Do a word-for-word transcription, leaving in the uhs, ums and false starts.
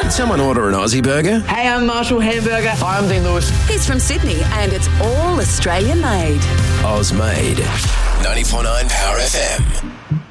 Did someone order an Aussie burger? Hey, I'm Marshall Hamburger. Hi, I'm Dean Lewis. He's from Sydney and it's all Australian made. Oz made. ninety-four point nine Power F M.